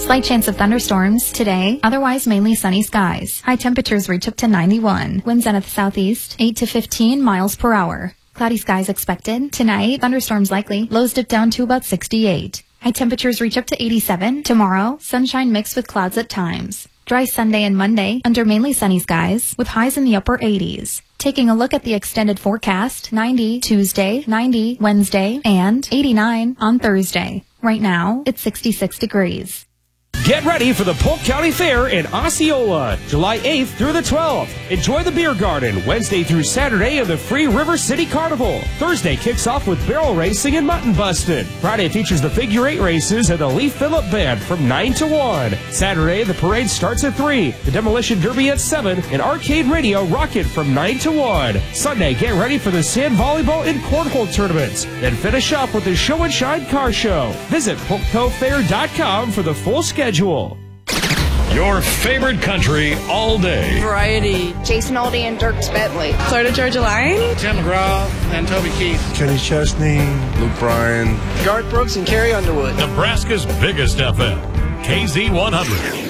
Slight chance of thunderstorms today, otherwise mainly sunny skies. High temperatures reach up to 91. Winds out of the southeast, 8 to 15 miles per hour. Cloudy skies expected. Tonight, thunderstorms likely. Lows dip down to about 68. High temperatures reach up to 87. Tomorrow, sunshine mixed with clouds at times. Dry Sunday and Monday under mainly sunny skies with highs in the upper 80s. Taking a look at the extended forecast, 90 Tuesday, 90 Wednesday, and 89 on Thursday. Right now, it's 66 degrees. Get ready for the Polk County Fair in Osceola, July 8th through the 12th. Enjoy the beer garden Wednesday through Saturday of the Free River City Carnival. Thursday kicks off with barrel racing and mutton busting. Friday features the figure 8 races and the Lee Phillip Band from 9 to 1. Saturday, the parade starts at 3, the Demolition Derby at 7, and Arcade Radio Rocket from 9 to 1. Sunday, get ready for the sand volleyball and cornhole tournaments. Then finish up with the Show and Shine Car Show. Visit polkcofair.com for the full schedule. Your favorite country all day. Variety. Jason Aldean and Dierks Bentley. Florida Georgia Line. Tim McGraw and Toby Keith. Kenny Chesney. Luke Bryan. Garth Brooks and Carrie Underwood. Nebraska's biggest FM. KZ100.